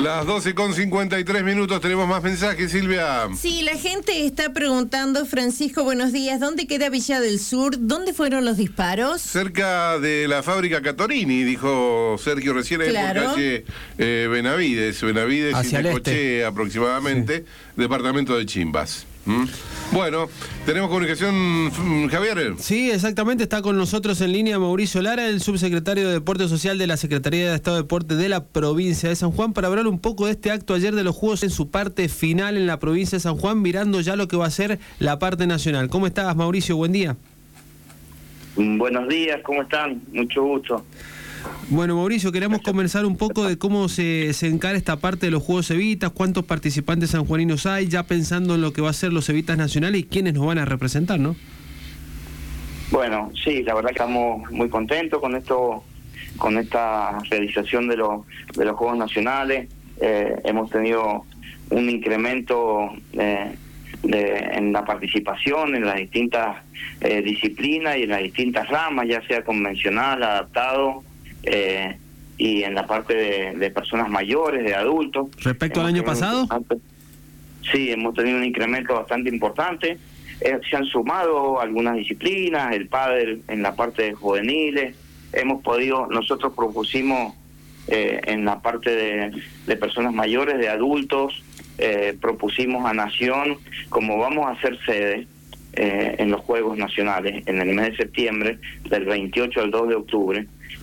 Las 12:53, tenemos más mensajes, Silvia. Sí, la gente está preguntando, Francisco, buenos días, ¿dónde queda Villa del Sur? ¿Dónde fueron los disparos? Cerca de la fábrica Catorini, dijo Sergio recién, Claro. por calle Benavides Hacia y el Necochea aproximadamente, departamento de Chimbas. Bueno, tenemos comunicación, Javier. Sí, exactamente, está con nosotros en línea Mauricio Lara, el subsecretario de Deporte Social de la Secretaría de Estado de Deporte de la provincia de San Juan, para hablar un poco de este acto ayer de los Juegos en su parte final en la provincia de San Juan, mirando ya lo que va a ser la parte nacional. ¿Cómo estás, Mauricio? Buen día. Buenos días, ¿cómo están? Mucho gusto. Bueno, Mauricio, queremos conversar un poco de cómo se encara esta parte de los Juegos Evitas, cuántos participantes sanjuaninos hay, ya pensando en lo que va a ser los Evitas nacionales y quiénes nos van a representar, ¿no? Bueno, sí, la verdad que estamos muy contentos con esto, con esta realización de los Juegos Nacionales. Hemos tenido un incremento en la participación en las distintas disciplinas y en las distintas ramas, ya sea convencional, adaptado, y en la parte de personas mayores, de adultos. ¿Respecto al año pasado? Sí, hemos tenido un incremento bastante importante. Se han sumado algunas disciplinas, el pádel en la parte de juveniles. Nosotros propusimos en la parte de personas mayores, de adultos, propusimos a Nación, como vamos a hacer sede en los Juegos Nacionales en el mes de septiembre, del 28 al 2 de octubre,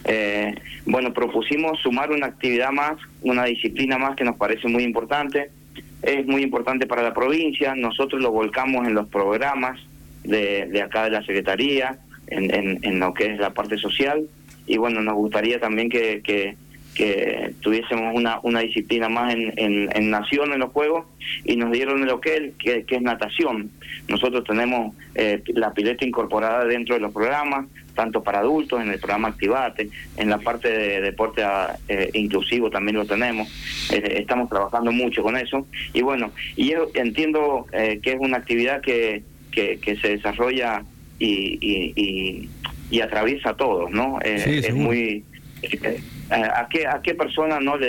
propusimos sumar una actividad más, una disciplina más que nos parece muy importante. Es muy importante para la provincia. Nosotros lo volcamos en los programas de acá de la Secretaría, en lo que es la parte social, y bueno, nos gustaría también que tuviésemos una disciplina más en Nación en los Juegos, y nos dieron el ok, que es natación. Nosotros tenemos la pileta incorporada dentro de los programas, tanto para adultos, en el programa Activate, en la parte de deporte inclusivo también lo tenemos. Estamos trabajando mucho con eso, y bueno, y yo entiendo que es una actividad que se desarrolla y atraviesa a todos, ¿no? Sí, es muy... ¿A qué persona no le